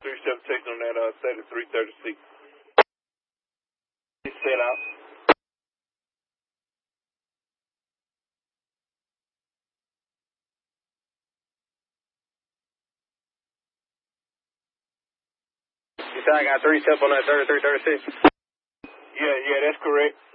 317 on that set at 336. Set out. You said I got 3 step on that 3336? Yeah, that's correct.